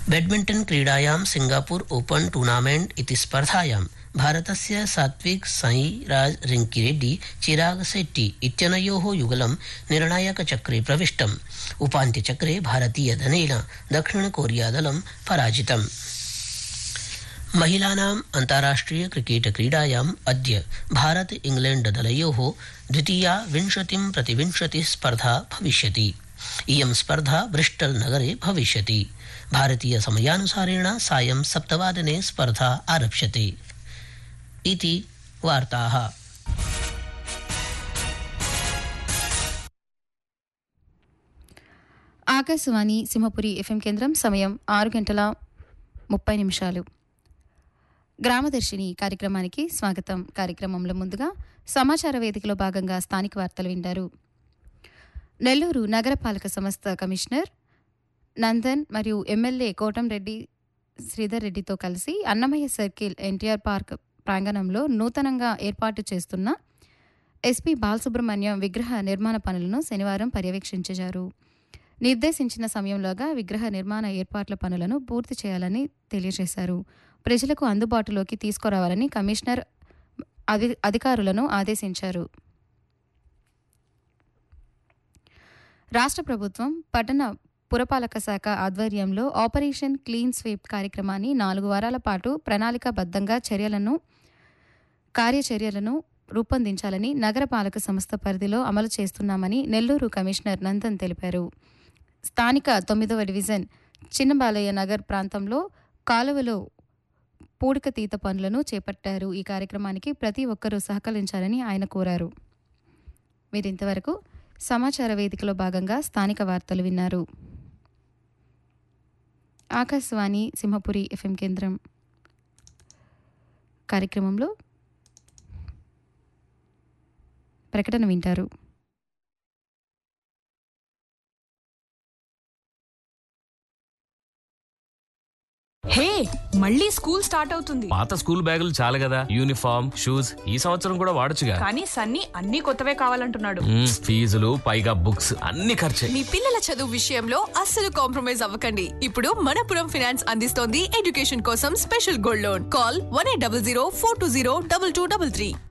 Badminton क्रीडायां Singapore open tournament इति स्पर्धायां भारतस्य सात्विक साईराज रिंकीरेड्डी चिराग शेट्टी इत्यनयोः युगलं निर्णायकचक्रे प्रविष्टम्। उपान्त्यचक्रे भारतीयदलेन दक्षिणकोरियादलं पराजितम्। महिलानाम् अन्ताराष्ट्रिय क्रिकेट क्रीडायाम् अद्य भारत इंग्लैण्ड दलयोः द्वितीया 20-20 स्पर्धा भविष्यति। इयं स्पर्धा ब्रिस्टल नगरे भविष्यति। भारतीय समयानुसारेण सायं 7 स्पर्धा आरप्स्यते इति वार्ताः। ఆకాశవాణి సింహపురి ఎఫ్ఎం కేంద్రం సమయం 6:30 గ్రామదర్శిని కార్యక్రమానికి స్వాగతం. కార్యక్రమంలో ముందుగా సమాచార వేదికలో భాగంగా స్థానిక వార్తలు వింటారు. నెల్లూరు నగరపాలక సంస్థ కమిషనర్ నందన్ మరియు ఎమ్మెల్యే కోటంరెడ్డి శ్రీధర్ రెడ్డితో కలిసి అన్నమయ్య సర్కిల్ ఎన్టీఆర్ పార్క్ ప్రాంగణంలో నూతనంగా ఏర్పాటు చేస్తున్న ఎస్పీ బాలసుబ్రహ్మణ్యం విగ్రహ నిర్మాణ పనులను శనివారం పర్యవేక్షించారు. నిర్దేశించిన సమయంలోగా విగ్రహ నిర్మాణ ఏర్పాట్ల పనులను పూర్తి చేయాలని తెలియజేశారు. ప్రజలకు అందుబాటులోకి తీసుకురావాలని కమిషనర్ అధికారులను ఆదేశించారు. రాష్ట్ర ప్రభుత్వం పట్టణ పురపాలక శాఖ ఆధ్వర్యంలో ఆపరేషన్ క్లీన్ స్వీప్ కార్యక్రమాన్ని 4 వారాల పాటు ప్రణాళికాబద్ధంగా కార్యచర్యలను రూపొందించాలని నగరపాలక సంస్థ పరిధిలో అమలు చేస్తున్నామని నెల్లూరు కమిషనర్ నందన్ తెలిపారు. స్థానిక 9వ డివిజన్ చిన్నబాలయ్య నగర్ ప్రాంతంలో కాలువలో పూడికతీత పనులను చేపట్టారు. ఈ కార్యక్రమానికి ప్రతి ఒక్కరూ సహకరించాలని ఆయన కోరారు. మీరింతవరకు సమాచార వేదికలో భాగంగా స్థానిక వార్తలు విన్నారు. ఆకాశవాణి సింహపురి ఎఫ్ఎం కేంద్రం కార్యక్రమంలో ప్రకటన వింటారు. హే, మళ్ళీ స్కూల్ స్టార్ట్ అవుతుంది. పాత స్కూల్ బ్యాగులు చాలు కదా, యూనిఫామ్ షూస్ ఈ సంవత్సరం కూడా వాడొచ్చుగా. కానీ సన్నీ అన్ని కొత్తవే కావాలంటున్నాడు. ఫీజులు పైగా బుక్స్ అన్ని ఖర్చే. మీ పిల్లల చదువు విషయంలో అస్సలు కాంప్రమైజ్ అవ్వకండి. ఇప్పుడు మనపురం ఫైనాన్స్ అందిస్తోంది ఎడ్యుకేషన్ కోసం స్పెషల్ గోల్డ్ లోన్. కాల్ 1800 420 2233.